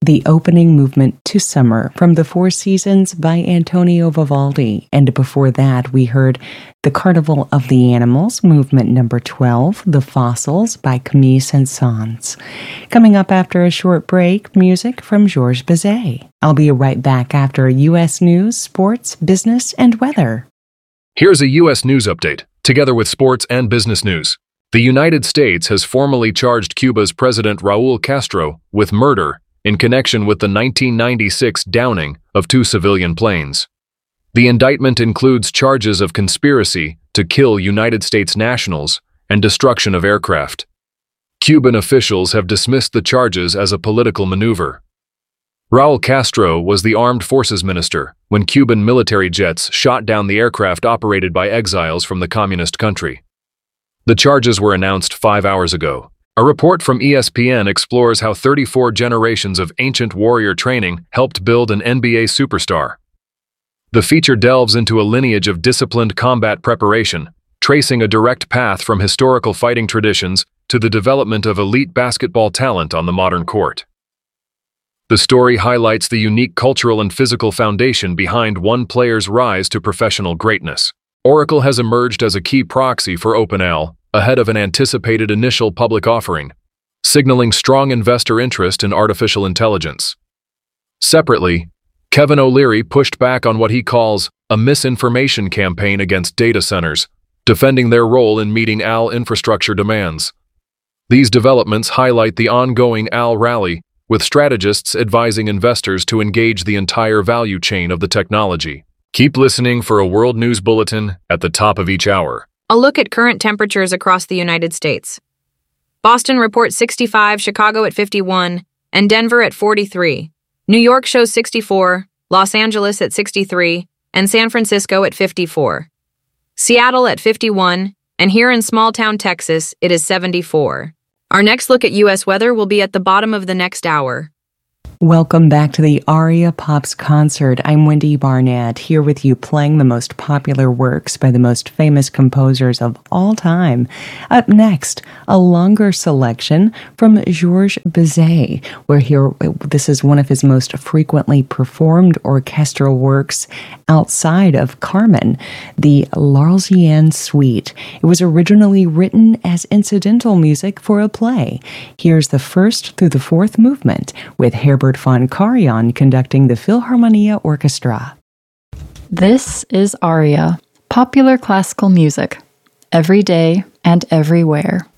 the opening movement to Summer from The Four Seasons by Antonio Vivaldi. And before that, we heard The Carnival of the Animals, movement number 12, The Fossils by Camille Saint-Saëns. Coming up after a short break, music from Georges Bizet. I'll be right back after U.S. news, sports, business, and weather. Here's a U.S. news update, together with sports and business news. The United States has formally charged Cuba's President Raúl Castro with murder in connection with the 1996 downing of 2 civilian planes. The indictment includes charges of conspiracy to kill United States nationals and destruction of aircraft. Cuban officials have dismissed the charges as a political maneuver. Raúl Castro was the armed forces minister when Cuban military jets shot down the aircraft operated by exiles from the communist country. The charges were announced 5 hours ago. A report from ESPN explores how 34 generations of ancient warrior training helped build an NBA superstar. The feature delves into a lineage of disciplined combat preparation, tracing a direct path from historical fighting traditions to the development of elite basketball talent on the modern court. The story highlights the unique cultural and physical foundation behind one player's rise to professional greatness. Oracle has emerged as a key proxy for OpenAI, ahead of an anticipated initial public offering, signaling strong investor interest in artificial intelligence. Separately, Kevin O'Leary pushed back on what he calls a misinformation campaign against data centers, defending their role in meeting AI infrastructure demands. These developments highlight the ongoing AI rally, with strategists advising investors to engage the entire value chain of the technology. Keep listening for a world news bulletin at the top of each hour. A look at current temperatures across the United States. Boston reports 65, Chicago at 51, and Denver at 43. New York shows 64, Los Angeles at 63, and San Francisco at 54. Seattle at 51, and here in small-town Texas, it is 74. Our next look at U.S. weather will be at the bottom of the next hour. Welcome back to the Aria Pops concert. I'm Wendy Barnett, here with you playing the most popular works by the most famous composers of all time. Up next, a longer selection from Georges Bizet, this is one of his most frequently performed orchestral works outside of Carmen, the L'Arlésienne Suite. It was originally written as incidental music for a play. Here's the first through the fourth movement with Herbert von Karajan conducting the Philharmonia Orchestra. This is Aria, popular classical music, every day and everywhere.